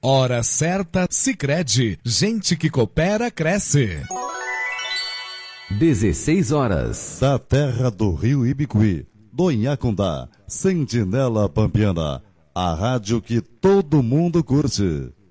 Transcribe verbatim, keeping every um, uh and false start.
Hora certa, Sicredi. Gente que coopera, cresce. dezesseis horas. Da terra do Rio Ibicuí, do Inhacundá, Sentinela Pampiana, a rádio que todo mundo curte.